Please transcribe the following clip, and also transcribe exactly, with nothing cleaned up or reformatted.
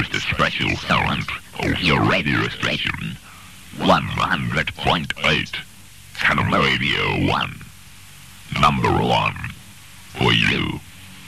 just a special sound of your radio station, one hundred point eight, Canada Radio one, number one, for you.